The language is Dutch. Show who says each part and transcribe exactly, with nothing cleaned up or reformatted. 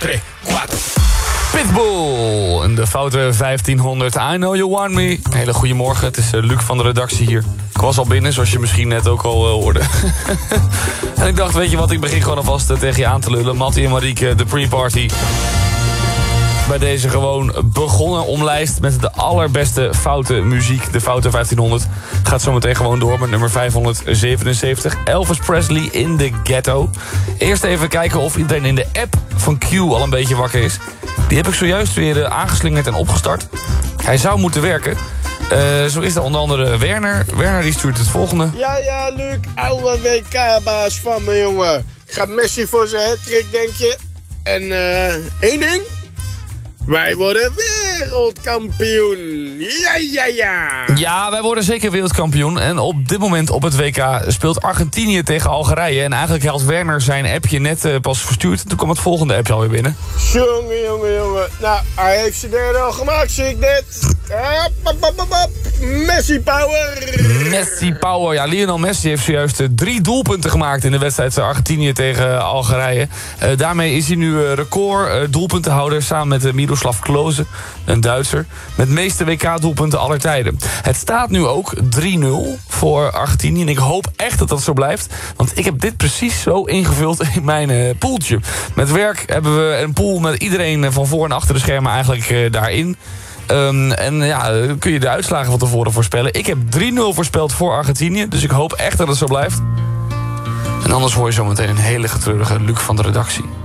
Speaker 1: tres, cuatro.
Speaker 2: Pitbull en de foute vijftienhonderd. I know you want me. Hele goede morgen, het is uh, Luc van de redactie hier. Ik was al binnen, zoals je misschien net ook al uh, hoorde. En ik dacht, weet je wat, ik begin gewoon alvast uh, tegen je aan te lullen. Mattie en Marieke, de pre-party. Bij deze gewoon begonnen omlijst met de allerbeste foute muziek. De foute vijftienhonderd gaat zometeen gewoon door met nummer vijfhonderdzevenenzeventig. Elvis Presley in the Ghetto. Eerst even kijken of iedereen in de app van Q al een beetje wakker is. Die heb ik zojuist weer aangeslingerd en opgestart. Hij zou moeten werken. Uh, zo is er onder andere Werner. Werner die stuurt het volgende.
Speaker 3: Ja, ja, Luc. Oude W K-baas van me, jongen. Gaat Messi voor zijn hat-trick, denk je? En uh, één ding. Wij worden wereldkampioen. Ja, ja, ja.
Speaker 2: Ja, wij worden zeker wereldkampioen. En op dit moment op het W K speelt Argentinië tegen Algerije. En eigenlijk had Werner zijn appje net uh, pas verstuurd. Toen kwam het volgende appje alweer binnen.
Speaker 3: Jongen, jongen, jongen. Nou, hij heeft zijn derde al gemaakt, zie ik net. Messi power.
Speaker 2: Messi power. Ja, Lionel Messi heeft zojuist uh, drie doelpunten gemaakt in de wedstrijd Argentinië tegen Algerije. Uh, daarmee is hij nu uh, record uh, doelpuntenhouder samen met uh, Miroslav Klose, een Duitser, met de meeste W K-doelpunten aller tijden. Het staat nu ook drie nul voor Argentinië en ik hoop echt dat dat zo blijft, want ik heb dit precies zo ingevuld in mijn uh, poeltje. Met werk hebben we een pool met iedereen van voor en achter de schermen eigenlijk uh, daarin. Um, en ja, kun je de uitslagen van tevoren voorspellen. Ik heb drie nul voorspeld voor Argentinië, dus ik hoop echt dat het zo blijft. En anders hoor je zometeen een hele getreurige Luc van de redactie.